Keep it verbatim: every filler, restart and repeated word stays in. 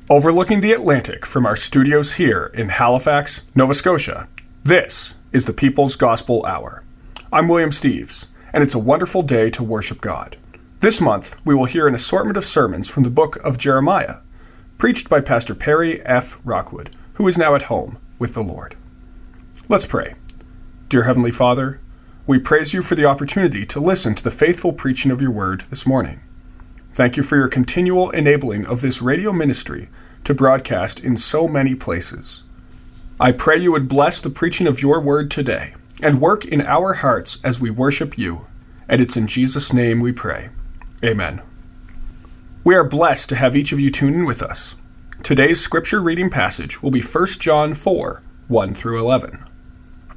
Overlooking the Atlantic from our studios here in Halifax, Nova Scotia, this is the People's Gospel Hour. I'm William Steves, and it's a wonderful day to worship God. This month, we will hear an assortment of sermons from the book of Jeremiah, preached by Pastor Perry F. Rockwood, who is now at home with the Lord. Let's pray. Dear Heavenly Father, we praise you for the opportunity to listen to the faithful preaching of your word this morning. Thank you for your continual enabling of this radio ministry to broadcast in so many places. I pray you would bless the preaching of your word today and work in our hearts as we worship you. And it's in Jesus' name we pray. Amen. We are blessed to have each of you tune in with us. Today's scripture reading passage will be First John four, one through eleven.